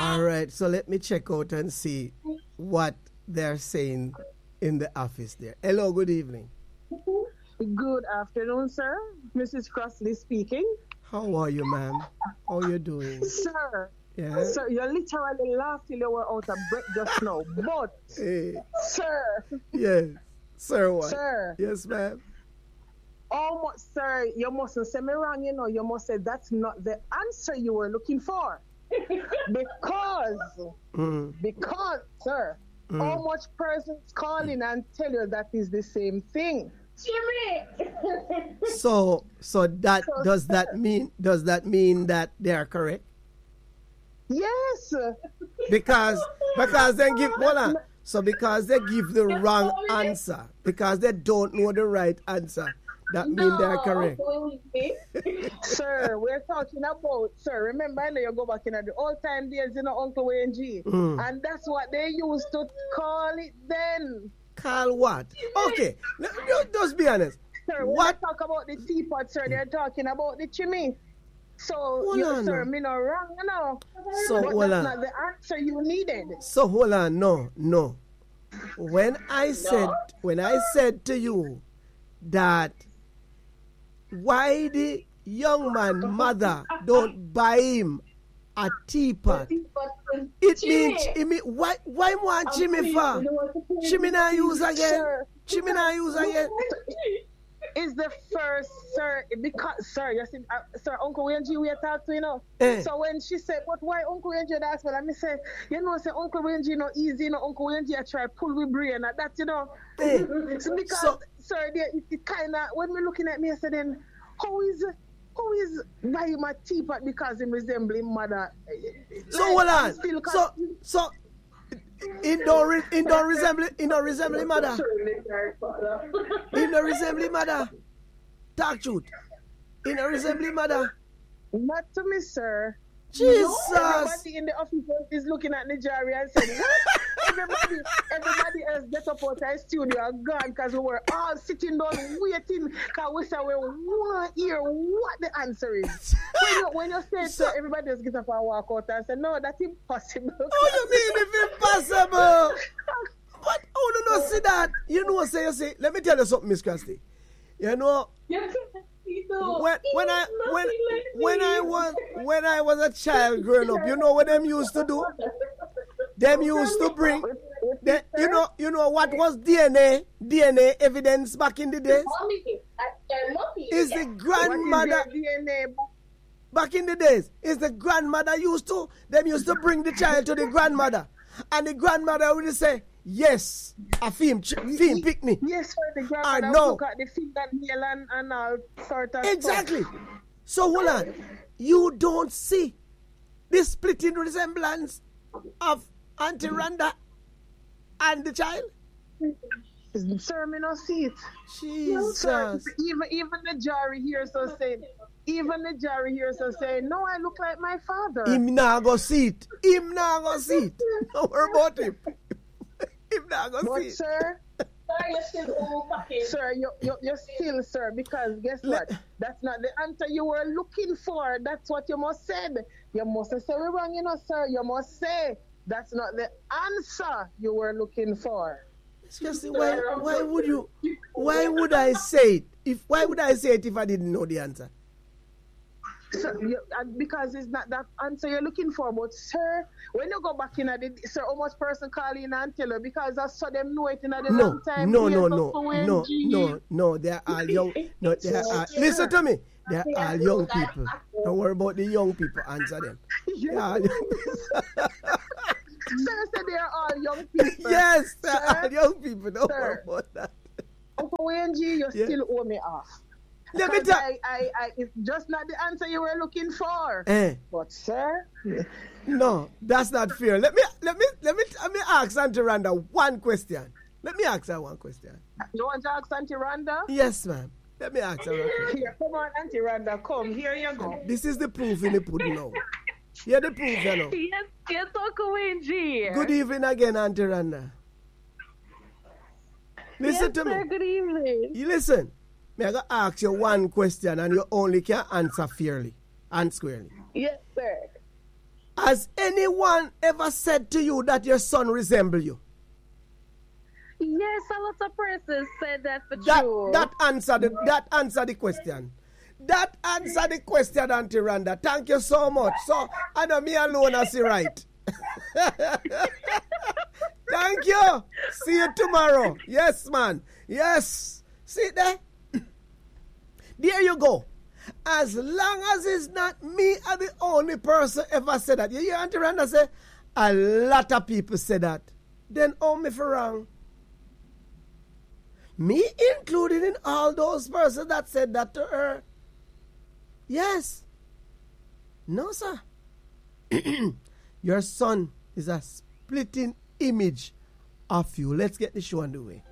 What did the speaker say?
All right, so let me check out and see what they're saying in the office there. Hello, good evening. Good afternoon, sir. Mrs. Crossley speaking. How are you, ma'am? How are you doing? Sir, Yeah. sir, you literally laughed till you were out of breath just now. But, Hey. sir, Yes. Sir, what? sir, Yes, ma'am. almost, sir, you mustn't say me wrong, you know. You must say that's not the answer you were looking for. Because, sir, how much persons calling and tell you that is the same thing? Jimmy! So that does that mean that they are correct? Yes. Because they give because they give the wrong answer, because they don't know the right answer, that means they are correct. Sir, we're talking about, sir, remember, I know you go back in the old time days, you know, Uncle Wayne G. And that's what they used to call it then. Call what? Okay, just be honest. Sir, when What? they talk about the teapot, sir, they're talking about the chimney. So, Hold you, on sir, now. me not wrong, you know. So, But hold that's on. not the answer you needed. So hold on, no. When I said to you that why the young man mother don't buy him a teapot, it means why want Jimmy for? Jimmy not use again. Sir. Jimmy not use again. Is the first, sir, because, sir, you see, sir, Uncle Wayne G, we talk to, you know. Eh. So when she said, but why Uncle Wayne G, that's what I say, you know, say Uncle Wayne G, no easy, you know, Uncle Wayne G, I try pull with brain, and that, you know. Eh. So because, So- sir, it kind of, when we're looking at me, I said, then, who is buying my teapot because he resembles his mother? So hold on. So it don't resemble his mother. It don't resemble his mother. Talk truth. It don't resemble his mother. Not to me, sir. Jesus. Everybody in the office is looking at Nigeria and saying, everybody else get up out of the studio and gone because we were all sitting down waiting because we said we want to hear what the answer is. when you say So- so, everybody else get up and walk out and say, no, that's impossible. What you mean if impossible? But oh no, see that. You know, you say, let me tell you something, Miss Christie. You know, when I was a child growing up, you know what them used to do? Them used to bring, you know what was DNA evidence back in the days? Is the grandmother What is their DNA? back in the days? Is the grandmother used to bring the child to the grandmother, and the grandmother would say, yes, a film pick me. Yes, sir, the grandmother know. look at the fingernail and all sort of Exactly. So hold on. You don't see the splitting resemblance of Auntie Randa and the child? stuff. Sir, me not see it. Jesus. Sir, even the jury here so say, no, I look like my father. Him not go see it. Don't worry about him. Him not go But see it. sir, sir, you're still, sir, because guess what? That's not the answer you were looking for. That's what you must say. You mustn't say we're wrong, you know, sir. You must say that's not the answer you were looking for. Just why would I say it? Why would I say it if I didn't know the answer? Sir, because it's not that answer you're looking for. But sir, when you go back in at the, sir, how much person call in and tell you because I saw them know it in a long time. No, they're all young. No, they're all, listen to me. They're all young people. Don't worry about the young people. Answer them. They're all young people. Sir said they're all young people. Yes, they're all young people. Don't worry about that. Uncle Wayne G, you still owe me off. Let me Because tell. it's just not the answer you were looking for. But sir, No, that's not fair. Let me ask Auntie Randa one question. Let me ask her one question. You want to ask Auntie Randa? Yes, ma'am. Let me ask her one question. Here, come on, Auntie Randa, come. Here you go. This is the proof in the pudding now. Hear the proof, you know. Yes, Uncle Wayne G. Good evening again, Auntie Randa. Listen to me. Sir, good evening. You listen. Me I gotta ask you one question and you only can answer fairly and squarely. Yes, sir. Has anyone ever said to you that your son resembles you? Yes, a lot of persons said that for That true. that answer the question. That answer the question, Auntie Randa. Thank you so much. So I know me alone I see right. Thank you. See you tomorrow. Yes, man. Yes. See there? There you go. As long as it's not me and the only person ever said that. You hear Auntie Randa say? A lot of people say that. Then me for wrong. Me included in all those persons that said that to her. Yes. No, sir. Your son is a splitting image of you. Let's get the show underway.